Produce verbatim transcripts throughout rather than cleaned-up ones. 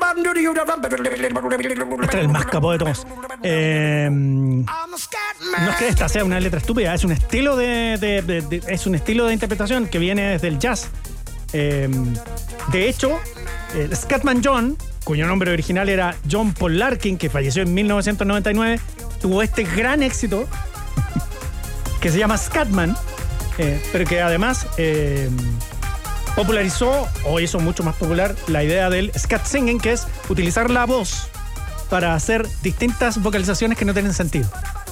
Este es el más capó de todos. Eh, no es que esta sea una letra estúpida, es un estilo de, de, de, de es un estilo de interpretación que viene desde el jazz. Eh, de hecho, eh, Scatman John, cuyo nombre original era John Paul Larkin, que falleció en mil novecientos noventa y nueve, tuvo este gran éxito que se llama Scatman, eh, pero que además eh, popularizó o hizo mucho más popular la idea del scat singing, que es utilizar la voz para hacer distintas vocalizaciones que no tienen sentido.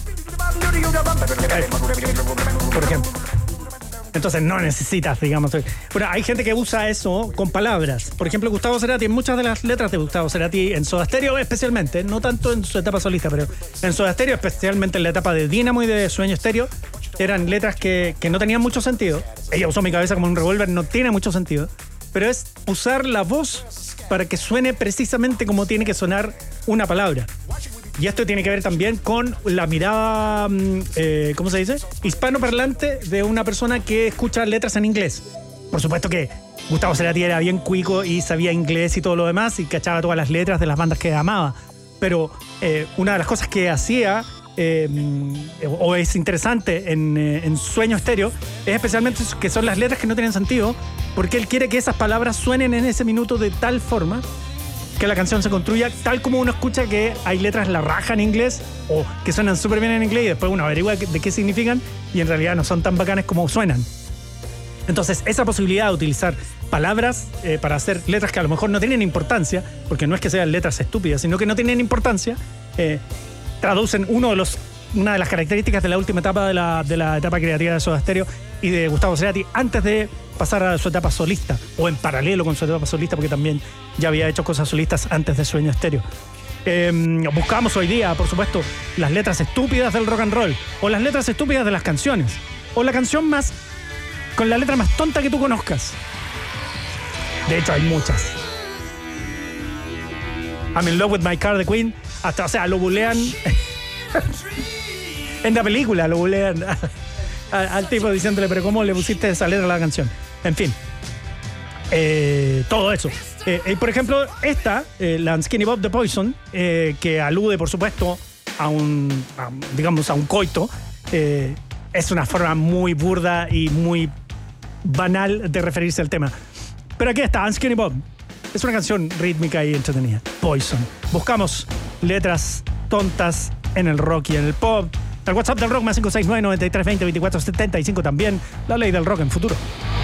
Eh, por ejemplo. Entonces no necesitas, digamos. Bueno, hay gente que usa eso con palabras. Por ejemplo, Gustavo Cerati, en muchas de las letras de Gustavo Cerati, en Soda Stereo especialmente, no tanto en su etapa solista, pero en Soda Stereo, especialmente en la etapa de Dínamo y de Sueño Stereo, eran letras que, que no tenían mucho sentido. Ella usó Mi cabeza como un revólver, no tiene mucho sentido. Pero es usar la voz para que suene precisamente como tiene que sonar una palabra. Y esto tiene que ver también con la mirada, eh, ¿cómo se dice? Hispanoparlante de una persona que escucha letras en inglés. Por supuesto que Gustavo Cerati era bien cuico y sabía inglés y todo lo demás y cachaba todas las letras de las bandas que amaba. Pero eh, una de las cosas que hacía, eh, o es interesante en, eh, en Sueño Stereo, es especialmente que son las letras que no tienen sentido, porque él quiere que esas palabras suenen en ese minuto de tal forma que la canción se construya tal como uno escucha que hay letras la raja en inglés o que suenan súper bien en inglés y después uno averigua de qué significan y en realidad no son tan bacanes como suenan. Entonces, esa posibilidad de utilizar palabras eh, para hacer letras que a lo mejor no tienen importancia, porque no es que sean letras estúpidas, sino que no tienen importancia, eh, traducen uno de los, una de las características de la última etapa de la, de la etapa creativa de Soda Stereo y de Gustavo Cerati antes de pasar a su etapa solista, o en paralelo con su etapa solista, porque también ya había hecho cosas solistas antes de Sueño Stereo. Eh, buscamos hoy día, por supuesto, las letras estúpidas del rock and roll, o las letras estúpidas de las canciones, o la canción más, con la letra más tonta que tú conozcas. De hecho, hay muchas. I'm in love with my car, de Queen, hasta, o sea, lo bulean en la película, lo bulean al, al tipo diciéndole, pero ¿cómo le pusiste esa letra a la canción? En fin, eh, todo eso. Eh, eh, por ejemplo, esta, eh, la Skinny Bob de Poison, eh, que alude, por supuesto, a un, a, digamos, a un coito, eh, es una forma muy burda y muy banal de referirse al tema. Pero aquí está, Skinny Bob. Es una canción rítmica y entretenida. Poison. Buscamos letras tontas en el rock y en el pop. El WhatsApp del rock más cinco seis nueve, nueve tres dos cero, dos cuatro siete cinco también. La ley del rock en futuro.